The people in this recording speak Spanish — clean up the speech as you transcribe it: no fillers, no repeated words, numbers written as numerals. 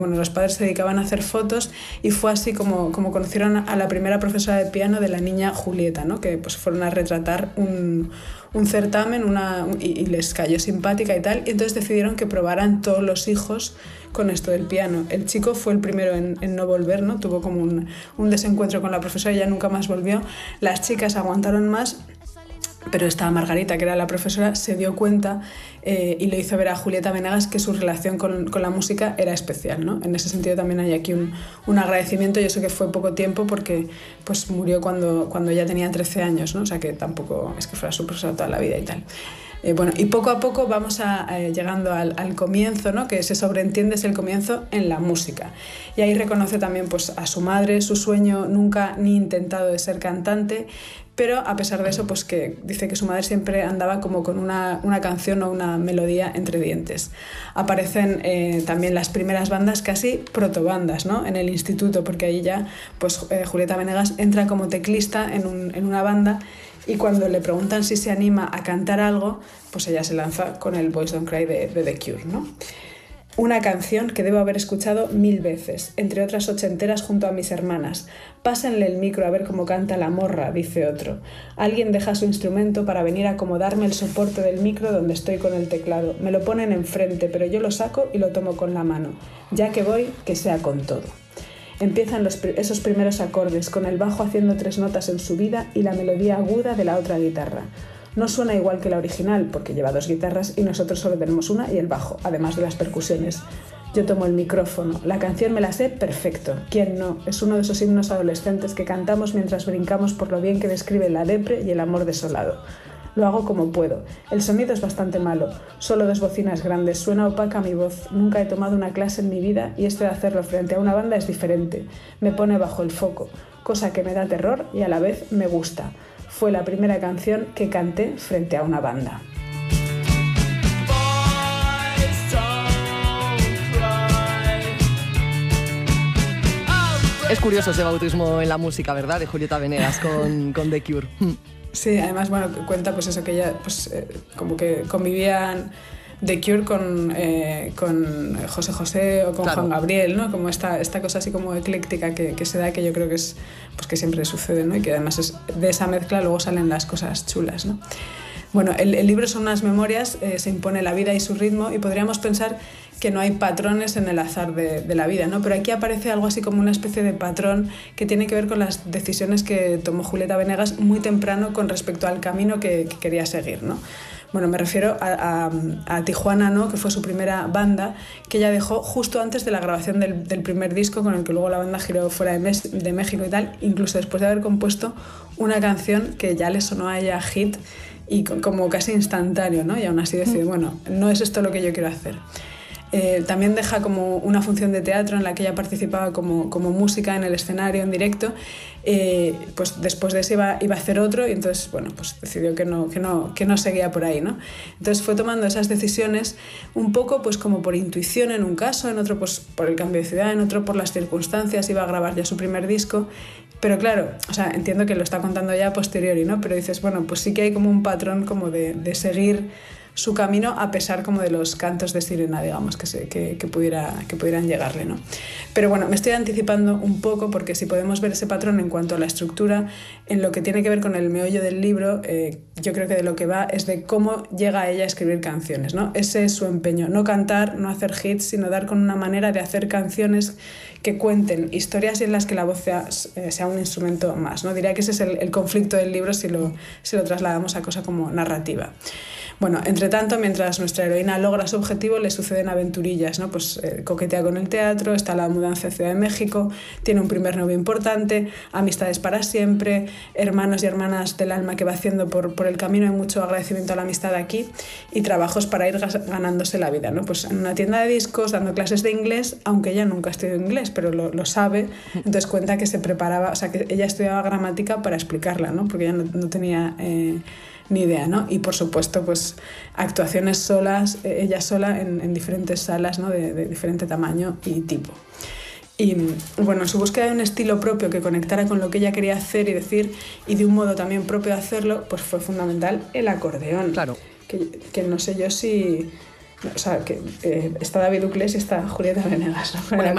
Bueno, los padres se dedicaban a hacer fotos y fue así como conocieron a la primera profesora de piano de la niña Julieta, ¿no? Que pues fueron a retratar un certamen y les cayó simpática y tal, y entonces decidieron que probaran todos los hijos con esto del piano. El chico fue el primero en no volver, ¿no? Tuvo como un desencuentro con la profesora y ya nunca más volvió. Las chicas aguantaron más, pero esta Margarita, que era la profesora, se dio cuenta y le hizo ver a Julieta Venegas que su relación con la música era especial, ¿no? En ese sentido también hay aquí un agradecimiento. Yo sé que fue poco tiempo porque pues, murió cuando ya tenía 13 años, ¿no? O sea que tampoco es que fuera su profesora toda la vida y tal. Bueno, y poco a poco vamos llegando al comienzo, ¿no? Que se sobreentiende es el comienzo en la música. Y ahí reconoce también pues, a su madre, su sueño nunca ni intentado de ser cantante, pero a pesar de eso, pues que dice que su madre siempre andaba como con una canción o una melodía entre dientes. Aparecen también las primeras bandas, casi protobandas, ¿no? En el instituto, porque ahí ya pues, Julieta Venegas entra como teclista en una banda, y cuando le preguntan si se anima a cantar algo, pues ella se lanza con el Boys Don't Cry de The Cure, ¿no? Una canción que debo haber escuchado 1000 veces, entre otras ochenteras junto a mis hermanas. Pásenle el micro a ver cómo canta la morra, dice otro. Alguien deja su instrumento para venir a acomodarme el soporte del micro donde estoy con el teclado. Me lo ponen enfrente, pero yo lo saco y lo tomo con la mano. Ya que voy, que sea con todo. Empiezan esos primeros acordes, con el bajo haciendo 3 notas en subida y la melodía aguda de la otra guitarra. No suena igual que la original, porque lleva 2 guitarras y nosotros solo tenemos una y el bajo, además de las percusiones. Yo tomo el micrófono. La canción me la sé perfecto. ¿Quién no? Es uno de esos himnos adolescentes que cantamos mientras brincamos por lo bien que describe la depre y el amor desolado. Lo hago como puedo. El sonido es bastante malo. Solo 2 bocinas grandes. Suena opaca mi voz. Nunca he tomado una clase en mi vida y de hacerlo frente a una banda es diferente. Me pone bajo el foco, cosa que me da terror y a la vez me gusta. Fue la primera canción que canté frente a una banda. Es curioso ese bautismo en la música, ¿verdad? De Julieta Venegas con The Cure. Sí, además, bueno, cuenta pues eso, que ella pues, como que convivían The Cure con José José o con claro. Juan Gabriel, ¿no? Como esta cosa así como ecléctica que se da, que yo creo que es pues que siempre sucede, ¿no? Y que además de esa mezcla luego salen las cosas chulas, ¿no? Bueno, el libro son unas memorias, se impone la vida y su ritmo, y podríamos pensar que no hay patrones en el azar de la vida, ¿no? Pero aquí aparece algo así como una especie de patrón que tiene que ver con las decisiones que tomó Julieta Venegas muy temprano con respecto al camino que quería seguir, ¿no? Bueno, me refiero a Tijuana, ¿no? Que fue su primera banda, que ella dejó justo antes de la grabación del primer disco, con el que luego la banda giró fuera de México y tal, incluso después de haber compuesto una canción que ya le sonó a ella hit y como casi instantáneo, ¿no? Y aún así decide, bueno, no es esto lo que yo quiero hacer. También deja como una función de teatro en la que ella participaba como música en el escenario, en directo. Pues después de eso iba a hacer otro, y entonces bueno, pues decidió que no seguía por ahí, ¿no? Entonces fue tomando esas decisiones un poco pues como por intuición en un caso, en otro pues por el cambio de ciudad, en otro por las circunstancias. Iba a grabar ya su primer disco, pero claro, o sea, entiendo que lo está contando ya a posteriori, ¿no? Pero dices, bueno, pues sí que hay como un patrón como de seguir su camino a pesar como de los cantos de sirena, digamos, que pudieran llegarle, ¿no? Pero bueno, me estoy anticipando un poco, porque si podemos ver ese patrón en cuanto a la estructura, en lo que tiene que ver con el meollo del libro, yo creo que de lo que va es de cómo llega ella a escribir canciones, ¿no? Ese es su empeño, no cantar, no hacer hits, sino dar con una manera de hacer canciones que cuenten historias y en las que la voz sea un instrumento más, ¿no? Diría que ese es el conflicto del libro si lo trasladamos a cosa como narrativa. Bueno, entre tanto, mientras nuestra heroína logra su objetivo, le suceden aventurillas, ¿no? Pues coquetea con el teatro, está la mudanza a Ciudad de México, tiene un primer novio importante, amistades para siempre, hermanos y hermanas del alma que va haciendo por el camino. Hay mucho agradecimiento a la amistad aquí, y trabajos para ir ganándose la vida, ¿no? Pues en una tienda de discos, dando clases de inglés, aunque ella nunca ha estudiado inglés, pero lo sabe. Entonces cuenta que se preparaba, o sea, que ella estudiaba gramática para explicarla, ¿no? Porque ella no tenía ni idea, ¿no? Y por supuesto, pues actuaciones solas, ella sola en diferentes salas, ¿no? de diferente tamaño y tipo. Y bueno, en su búsqueda de un estilo propio que conectara con lo que ella quería hacer y decir, y de un modo también propio de hacerlo, pues fue fundamental el acordeón. Claro. Que no sé yo si... O sea, que está David Uclés y está Julieta Venegas, ¿no? Bueno,